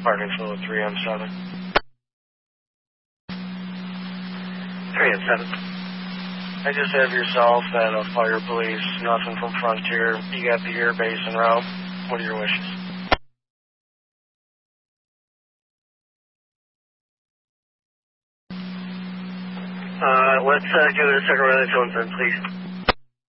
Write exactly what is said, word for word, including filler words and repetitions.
Parking flow three M seven. three M seven. I just have yourself at a fire police, nothing from Frontier. You got the air base en route. What are your wishes? Uh, let's uh, give it a second run at Jones then, please.